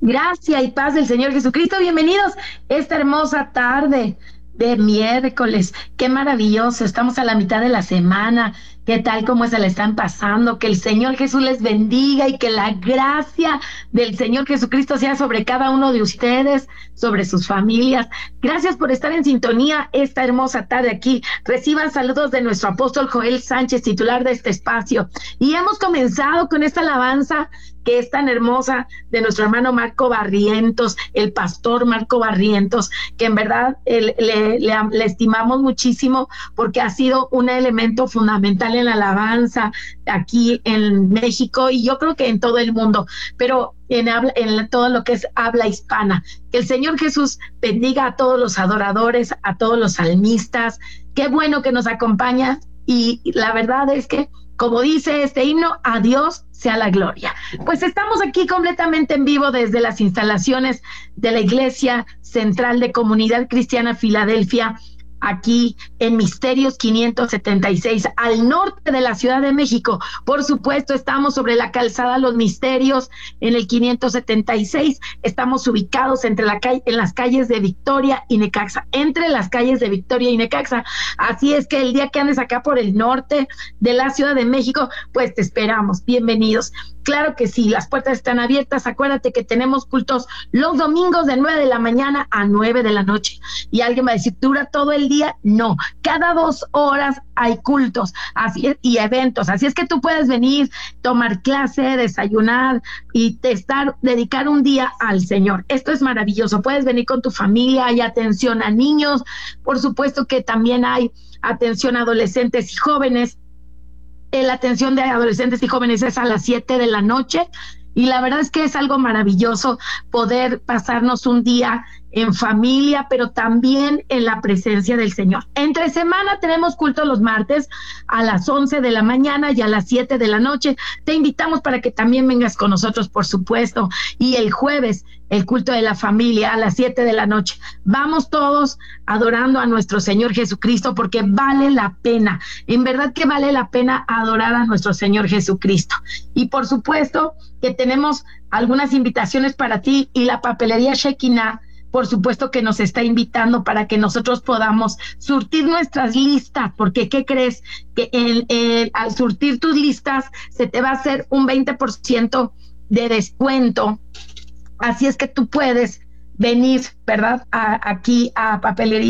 Gracia y paz del Señor Jesucristo. Bienvenidos esta hermosa tarde de miércoles. Qué maravilloso. Estamos a la mitad de la semana. ¿Qué tal? ¿Cómo se la están pasando? Que el Señor Jesús les bendiga y que la gracia del Señor Jesucristo sea sobre cada uno de ustedes, sobre sus familias. Gracias por estar en sintonía esta hermosa tarde aquí. Reciban saludos de nuestro apóstol Joel Sánchez, titular de este espacio. Y hemos comenzado con esta alabanza que es tan hermosa de nuestro hermano Marco Barrientos, el pastor Marco Barrientos, que en verdad le estimamos muchísimo porque ha sido un elemento fundamental en la alabanza aquí en México y yo creo que en todo el mundo, pero en todo lo que es habla hispana. Que el Señor Jesús bendiga a todos los adoradores, a todos los salmistas. Qué bueno que nos acompaña y la verdad es que, como dice este himno, a Dios sea la gloria. Pues estamos aquí completamente en vivo desde las instalaciones de la Iglesia Central de Comunidad Cristiana Filadelfia, aquí en Misterios 576, al norte de la Ciudad de México. Por supuesto, estamos sobre la calzada Los Misterios, en el 576. Estamos ubicados en las calles de Victoria y Necaxa, entre las calles de Victoria y Necaxa. Así es que el día que andes acá por el norte de la Ciudad de México, pues te esperamos. Bienvenidos. Claro que sí, las puertas están abiertas. Acuérdate que tenemos cultos los domingos de 9 de la mañana a 9 de la noche. Y alguien va a decir, ¿dura todo el día? No, cada 2 horas hay cultos y eventos. Así es que tú puedes venir, tomar clase, desayunar y dedicar un día al Señor. Esto es maravilloso. Puedes venir con tu familia, hay atención a niños. Por supuesto que también hay atención a adolescentes y jóvenes. La atención de adolescentes y jóvenes es a las 7 de la noche y la verdad es que es algo maravilloso poder pasarnos un día en familia, pero también en la presencia del Señor. Entre semana tenemos culto los martes a las 11 de la mañana y a las 7 de la noche. Te invitamos para que también vengas con nosotros, por supuesto. Y el jueves, el culto de la familia a las 7 de la noche. Vamos todos adorando a nuestro Señor Jesucristo porque vale la pena. En verdad que vale la pena adorar a nuestro Señor Jesucristo. Y por supuesto que tenemos algunas invitaciones para ti y la papelería Shekinah, por supuesto que nos está invitando para que nosotros podamos surtir nuestras listas, porque ¿qué crees? Que al surtir tus listas se te va a hacer un 20% de descuento. Así es que tú puedes venir, ¿verdad? Aquí a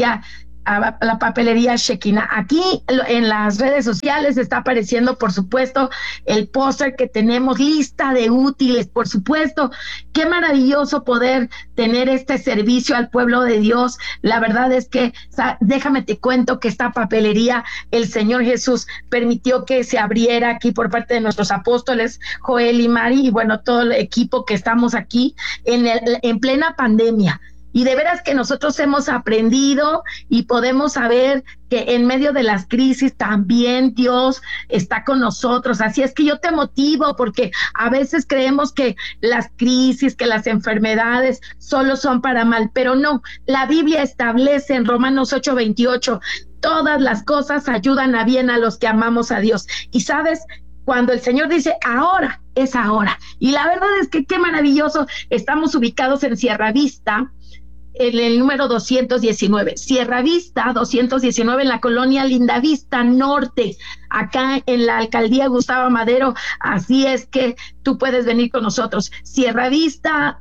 la papelería Shekinah. Aquí en las redes sociales está apareciendo, por supuesto, el póster que tenemos, lista de útiles, por supuesto. Qué maravilloso poder tener este servicio al pueblo de Dios. La verdad es que, déjame te cuento que esta papelería, el Señor Jesús permitió que se abriera aquí por parte de nuestros apóstoles, Joel y Mari, y bueno, todo el equipo que estamos aquí en plena pandemia. Y de veras que nosotros hemos aprendido y podemos saber que en medio de las crisis también Dios está con nosotros. Así es que yo te motivo porque a veces creemos que las crisis, que las enfermedades solo son para mal, pero no. La Biblia establece en Romanos 8:28, todas las cosas ayudan a bien a los que amamos a Dios. Y sabes, cuando el Señor dice ahora, es ahora. Y la verdad es que qué maravilloso. Estamos ubicados en Sierra Vista, en el número 219, Sierra Vista 219, en la colonia Lindavista Norte, acá en la alcaldía Gustavo Madero. Así es que tú puedes venir con nosotros. Sierra Vista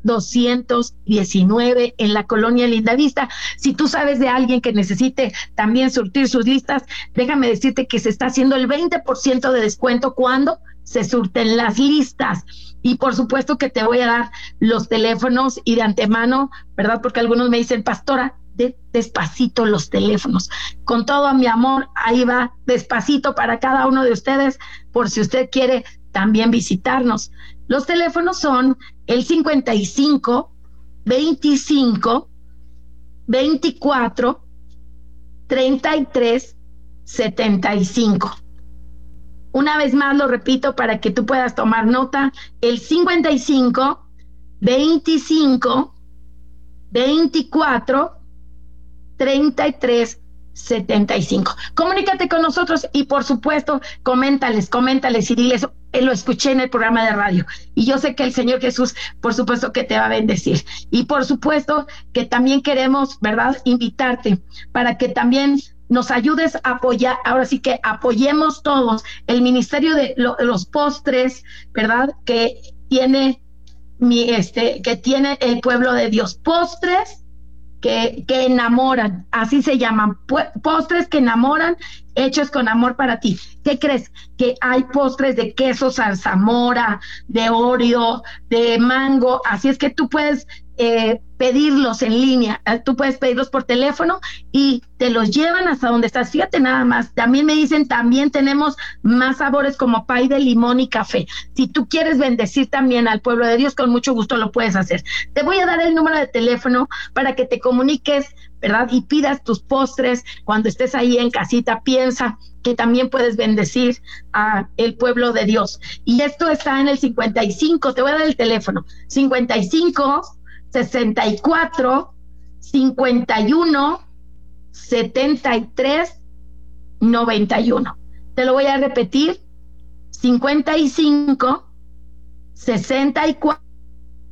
219, en la colonia Lindavista. Si tú sabes de alguien que necesite también surtir sus listas, déjame decirte que se está haciendo el 20% de descuento cuando se surten las listas. Y por supuesto que te voy a dar los teléfonos y de antemano, ¿verdad? Porque algunos me dicen, pastora, despacito los teléfonos. Con todo mi amor, ahí va, despacito para cada uno de ustedes, por si usted quiere también visitarnos. Los teléfonos son el 55 25 24 33 75. Una vez más lo repito para que tú puedas tomar nota, el 55 25 24 33 75. Comunícate con nosotros y por supuesto, coméntales y diles, lo escuché en el programa de radio y yo sé que el Señor Jesús, por supuesto que te va a bendecir. Y por supuesto que también queremos, ¿verdad?, invitarte para que también nos ayudes a apoyar, ahora sí que apoyemos todos el ministerio de los postres, ¿verdad?, que tiene que tiene el pueblo de Dios. Postres que enamoran, así se llaman, postres que enamoran, hechos con amor para ti. ¿Qué crees? Que hay postres de queso zarzamora, de Oreo, de mango, así es que tú puedes pedirlos en línea, tú puedes pedirlos por teléfono y te los llevan hasta donde estás. Fíjate nada más, también me dicen, también tenemos más sabores como pay de limón y café. Si tú quieres bendecir también al pueblo de Dios, con mucho gusto lo puedes hacer. Te voy a dar el número de teléfono para que te comuniques, ¿verdad?, y pidas tus postres cuando estés ahí en casita. Piensa que también puedes bendecir a el pueblo de Dios. Y esto está en el 55, te voy a dar el teléfono, 55 64 51 73 91. Te lo voy a repetir, 55 64